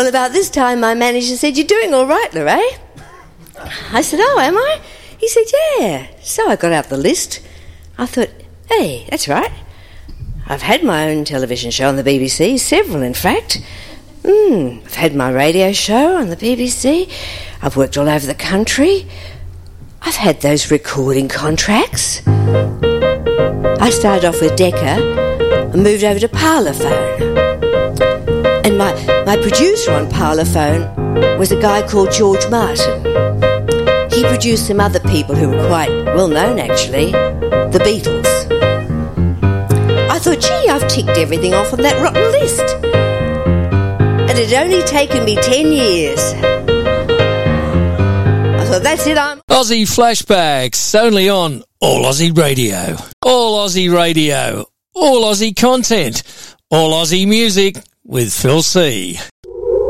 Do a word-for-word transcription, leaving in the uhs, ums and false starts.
Well, about this time, my manager said, "You're doing all right, Lorraine." I said, "Oh, am I?" He said, "Yeah." So I got out the list. I thought, hey, that's right. I've had my own television show on the B B C, several in fact. Mm, I've had my radio show on the B B C. I've worked all over the country. I've had those recording contracts. I started off with Decca and moved over to Parlophone. And my, my producer on Parlophone was a guy called George Martin. He produced some other people who were quite well known, actually, the Beatles. I thought, gee, I've ticked everything off on that rotten list. And it had only taken me ten years. I thought, that's it, I'm... Aussie Flashbacks, only on All Aussie Radio. All Aussie Radio. All Aussie content. All Aussie music with Phil C.